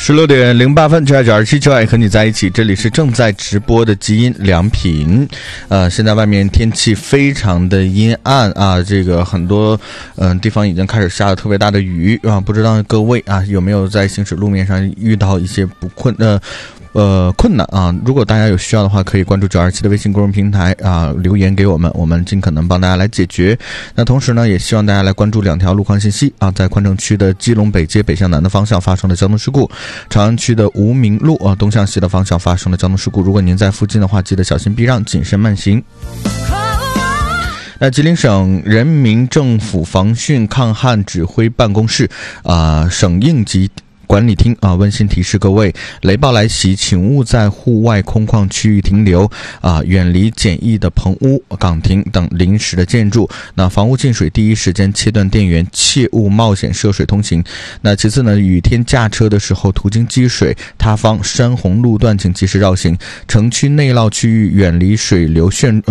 16点08分，927就爱和你在一起。这里是正在直播的基因良品。现在外面天气非常的阴暗啊，这个很多地方已经开始下了特别大的雨啊，不知道各位啊有没有在行驶路面上遇到一些困难啊？如果大家有需要的话，可以关注927的微信公众平台啊，留言给我们，我们尽可能帮大家来解决。那同时呢，也希望大家来关注2条路况信息啊，在宽城区的基隆北街北向南的方向发生了交通事故，长安区的无名路啊东向西的方向发生了交通事故。如果您在附近的话，记得小心避让，谨慎慢行。那吉林省人民政府防汛抗旱指挥办公室省应急管理厅温馨提示各位，雷暴来袭，请勿在户外空旷区域停留远离简易的棚屋、岗亭等临时的建筑。那房屋进水，第一时间切断电源，切勿冒险涉水通行。那其次呢，雨天驾车的时候，途经积水、塌方、山洪路段，请及时绕行。城区内涝区域远离水流